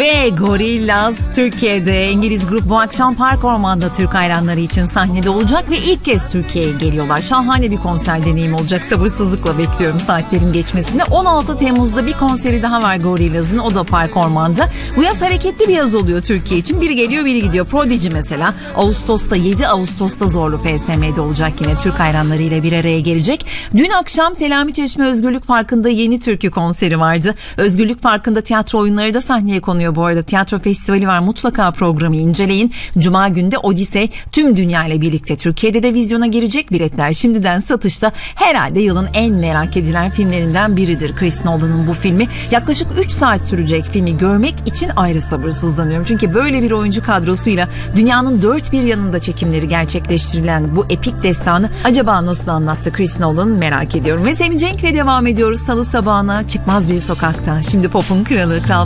Ve Gorillaz Türkiye'de. İngiliz grup bu akşam Park Orman'da Türk hayranları için sahnede olacak ve ilk kez Türkiye'ye geliyorlar. Şahane bir konser deneyimi olacak. Sabırsızlıkla bekliyorum saatlerin geçmesini. 16 Temmuz'da bir konseri daha var Gorillaz'ın. O da Park Orman'da. Bu yaz hareketli bir yaz oluyor Türkiye için. Biri geliyor biri gidiyor. Prodigy mesela 7 Ağustos'ta Zorlu FSM'de olacak yine. Türk hayranlarıyla bir araya gelecek. Dün akşam Selami Çeşme Özgürlük Parkı'nda Yeni Türkü konseri vardı. Özgürlük Parkı'nda tiyatro oyunları da sahneye konuyor bu arada. Tiyatro festivali var. Mutlaka programı inceleyin. Cuma günde Odisey tüm dünya ile birlikte Türkiye'de de vizyona girecek. Biletler şimdiden satışta. Herhalde yılın en merak edilen filmlerinden biridir Chris Nolan'ın bu filmi. Yaklaşık 3 saat sürecek filmi görmek için ayrı sabırsızlanıyorum. Çünkü böyle bir oyuncu kadrosuyla dünyanın dört bir yanında çekimleri gerçekleştirilen bu epik destanı acaba nasıl anlattı Chris Nolan merak ediyorum. Ve Semih Cenk'le devam ediyoruz Salı sabahına Çıkmaz Bir Sokakta. Şimdi Pop'un kralı Kral